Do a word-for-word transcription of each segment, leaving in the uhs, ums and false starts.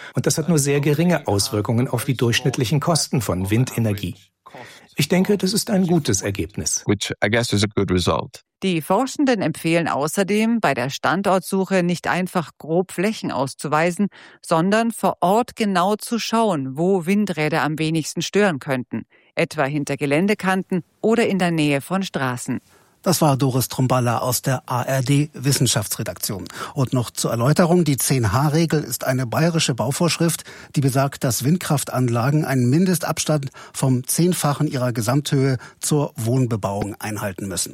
Und das hat nur sehr geringe Auswirkungen auf die durchschnittlichen Kosten von Windenergie. Ich denke, das ist ein gutes Ergebnis. Which I guess is a good result. Die Forschenden empfehlen außerdem, bei der Standortsuche nicht einfach grob Flächen auszuweisen, sondern vor Ort genau zu schauen, wo Windräder am wenigsten stören könnten, etwa hinter Geländekanten oder in der Nähe von Straßen. Das war Doris Trumballa aus der A R D-Wissenschaftsredaktion. Und noch zur Erläuterung, die zehn H Regel ist eine bayerische Bauvorschrift, die besagt, dass Windkraftanlagen einen Mindestabstand vom Zehnfachen ihrer Gesamthöhe zur Wohnbebauung einhalten müssen.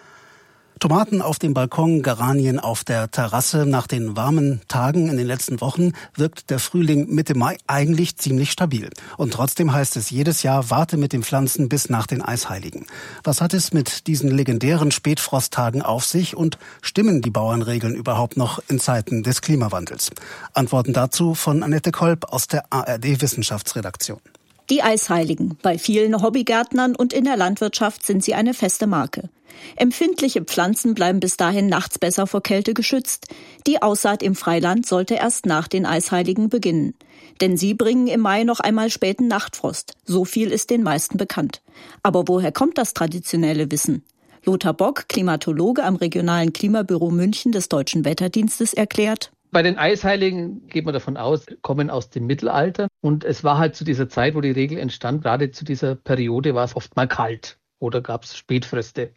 Tomaten auf dem Balkon, Geranien auf der Terrasse. Nach den warmen Tagen in den letzten Wochen wirkt der Frühling Mitte Mai eigentlich ziemlich stabil. Und trotzdem heißt es jedes Jahr, warte mit dem Pflanzen bis nach den Eisheiligen. Was hat es mit diesen legendären Spätfrosttagen auf sich und stimmen die Bauernregeln überhaupt noch in Zeiten des Klimawandels? Antworten dazu von Annette Kolb aus der A R D-Wissenschaftsredaktion. Die Eisheiligen. Bei vielen Hobbygärtnern und in der Landwirtschaft sind sie eine feste Marke. Empfindliche Pflanzen bleiben bis dahin nachts besser vor Kälte geschützt. Die Aussaat im Freiland sollte erst nach den Eisheiligen beginnen. Denn sie bringen im Mai noch einmal späten Nachtfrost. So viel ist den meisten bekannt. Aber woher kommt das traditionelle Wissen? Lothar Bock, Klimatologe am regionalen Klimabüro München des Deutschen Wetterdienstes, erklärt: Bei den Eisheiligen geht man davon aus, kommen aus dem Mittelalter. Und es war halt zu dieser Zeit, wo die Regel entstand, gerade zu dieser Periode war es oft mal kalt oder gab es Spätfröste.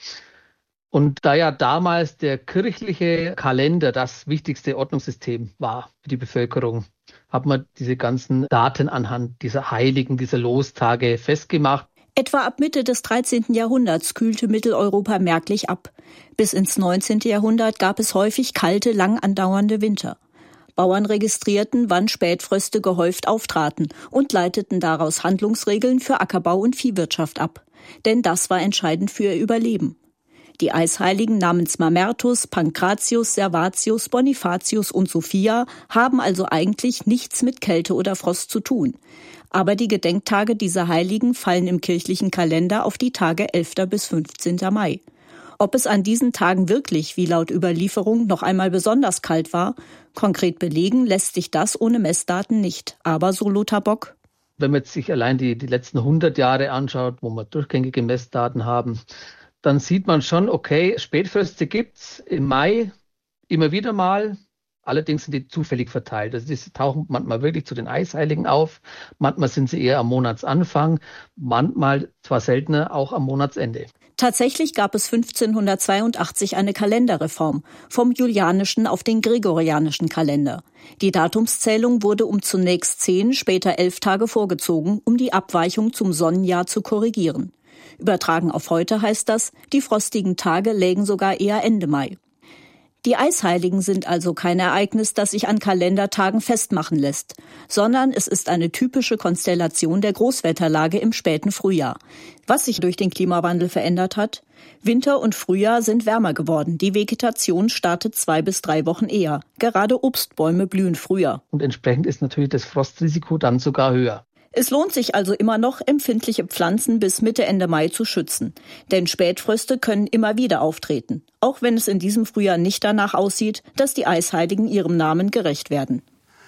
Und da ja damals der kirchliche Kalender das wichtigste Ordnungssystem war für die Bevölkerung, hat man diese ganzen Daten anhand dieser Heiligen, dieser Lostage festgemacht. Etwa ab Mitte des dreizehnten Jahrhunderts kühlte Mitteleuropa merklich ab. Bis ins neunzehnten Jahrhundert gab es häufig kalte, lang andauernde Winter. Bauern registrierten, wann Spätfröste gehäuft auftraten und leiteten daraus Handlungsregeln für Ackerbau und Viehwirtschaft ab. Denn das war entscheidend für ihr Überleben. Die Eisheiligen namens Mamertus, Pankratius, Servatius, Bonifatius und Sophia haben also eigentlich nichts mit Kälte oder Frost zu tun. Aber die Gedenktage dieser Heiligen fallen im kirchlichen Kalender auf die Tage elften bis fünfzehnten Mai. Ob es an diesen Tagen wirklich, wie laut Überlieferung, noch einmal besonders kalt war, konkret belegen lässt sich das ohne Messdaten nicht. Aber, so Lothar Bock: Wenn man jetzt sich allein die, die letzten hundert Jahre anschaut, wo wir durchgängige Messdaten haben, dann sieht man schon, okay, Spätfröste gibt's im Mai immer wieder mal. Allerdings sind die zufällig verteilt. Also die tauchen manchmal wirklich zu den Eisheiligen auf. Manchmal sind sie eher am Monatsanfang, manchmal, zwar seltener, auch am Monatsende. Tatsächlich gab es fünfzehnhundertzweiundachtzig eine Kalenderreform vom julianischen auf den gregorianischen Kalender. Die Datumszählung wurde um zunächst zehn, später elf Tage vorgezogen, um die Abweichung zum Sonnenjahr zu korrigieren. Übertragen auf heute heißt das, die frostigen Tage lägen sogar eher Ende Mai. Die Eisheiligen sind also kein Ereignis, das sich an Kalendertagen festmachen lässt, sondern es ist eine typische Konstellation der Großwetterlage im späten Frühjahr. Was sich durch den Klimawandel verändert hat? Winter und Frühjahr sind wärmer geworden. Die Vegetation startet zwei bis drei Wochen eher. Gerade Obstbäume blühen früher. Und entsprechend ist natürlich das Frostrisiko dann sogar höher. Es lohnt sich also immer noch, empfindliche Pflanzen bis Mitte, Ende Mai zu schützen. Denn Spätfröste können immer wieder auftreten. Auch wenn es in diesem Frühjahr nicht danach aussieht, dass die Eisheiligen ihrem Namen gerecht werden.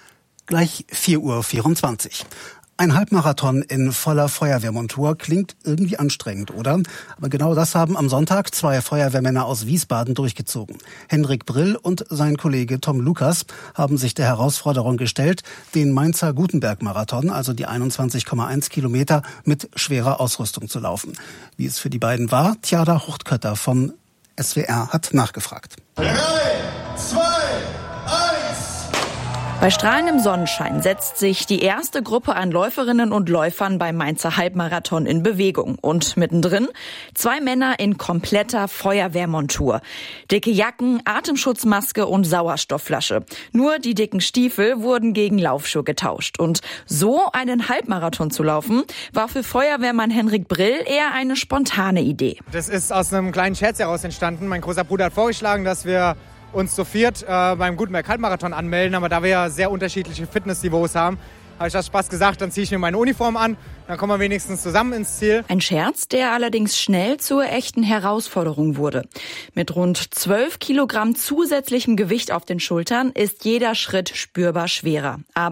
Gleich vier Uhr vierundzwanzig. Ein Halbmarathon in voller Feuerwehrmontur klingt irgendwie anstrengend, oder? Aber genau das haben am Sonntag zwei Feuerwehrmänner aus Wiesbaden durchgezogen. Henrik Brill und sein Kollege Tom Lukas haben sich der Herausforderung gestellt, den Mainzer Gutenberg-Marathon, also die einundzwanzig Komma eins Kilometer, mit schwerer Ausrüstung zu laufen. Wie es für die beiden war, Tjada Huchtkötter vom S W R hat nachgefragt. Drei, zwei, Bei strahlendem Sonnenschein setzt sich die erste Gruppe an Läuferinnen und Läufern beim Mainzer Halbmarathon in Bewegung. Und mittendrin zwei Männer in kompletter Feuerwehrmontur. Dicke Jacken, Atemschutzmaske und Sauerstoffflasche. Nur die dicken Stiefel wurden gegen Laufschuhe getauscht. Und so einen Halbmarathon zu laufen, war für Feuerwehrmann Henrik Brill eher eine spontane Idee. Das ist aus einem kleinen Scherz heraus entstanden. Mein großer Bruder hat vorgeschlagen, dass wir uns zu viert äh, beim Gutenberg Halbmarathon anmelden, aber da wir ja sehr unterschiedliche Fitnessniveaus haben, habe ich aus Spaß gesagt, dann ziehe ich mir meine Uniform an, dann kommen wir wenigstens zusammen ins Ziel. Ein Scherz, der allerdings schnell zur echten Herausforderung wurde. Mit rund zwölf Kilogramm zusätzlichem Gewicht auf den Schultern ist jeder Schritt spürbar schwerer. Aber